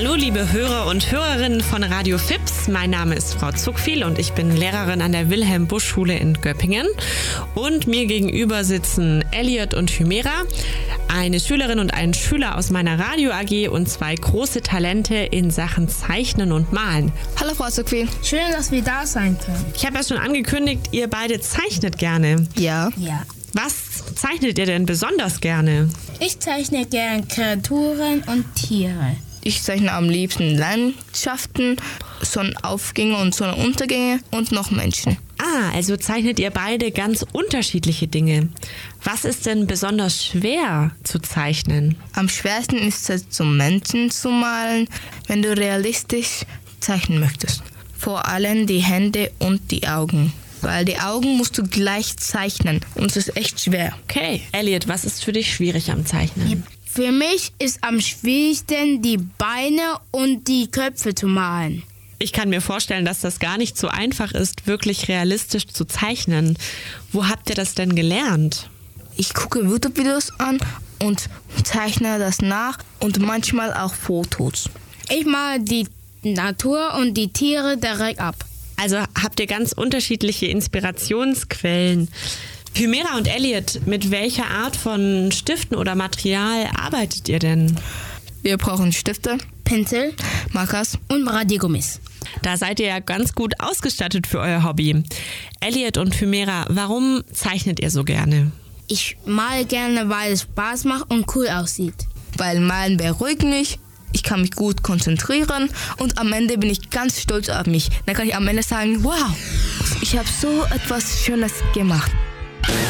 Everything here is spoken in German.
Hallo liebe Hörer und Hörerinnen von Radio Fips, mein Name ist Frau Zuckviel und ich bin Lehrerin an der Wilhelm-Busch-Schule in Göppingen. Und mir gegenüber sitzen Elliot und Hymera, eine Schülerin und ein Schüler aus meiner Radio AG und zwei große Talente in Sachen Zeichnen und Malen. Hallo Frau Zuckviel. Schön, dass wir da sein können. Ich habe ja schon angekündigt, ihr beide zeichnet gerne. Ja. Was zeichnet ihr denn besonders gerne? Ich zeichne gern Kreaturen und Tiere. Ich zeichne am liebsten Landschaften, Sonnenaufgänge und Sonnenuntergänge und noch Menschen. Also zeichnet ihr beide ganz unterschiedliche Dinge. Was ist denn besonders schwer zu zeichnen? Am schwersten ist es, zum Menschen zu malen, wenn du realistisch zeichnen möchtest. Vor allem die Hände und die Augen. Weil die Augen musst du gleich zeichnen und es ist echt schwer. Okay, Elliot, was ist für dich schwierig am Zeichnen? Für mich ist am schwierigsten, die Beine und die Köpfe zu malen. Ich kann mir vorstellen, dass das gar nicht so einfach ist, wirklich realistisch zu zeichnen. Wo habt ihr das denn gelernt? Ich gucke YouTube-Videos an und zeichne das nach und manchmal auch Fotos. Ich male die Natur und die Tiere direkt ab. Also habt ihr ganz unterschiedliche Inspirationsquellen. Hymera und Elliot, mit welcher Art von Stiften oder Material arbeitet ihr denn? Wir brauchen Stifte, Pinsel Markers und Radiergummis. Da seid ihr ja ganz gut ausgestattet für euer Hobby. Elliot und Hymera, warum zeichnet ihr so gerne? Ich male gerne, weil es Spaß macht und cool aussieht. weil Malen beruhigt mich. Ich kann mich gut konzentrieren und am Ende bin ich ganz stolz auf mich. Dann kann ich am Ende sagen, wow, ich habe so etwas Schönes gemacht.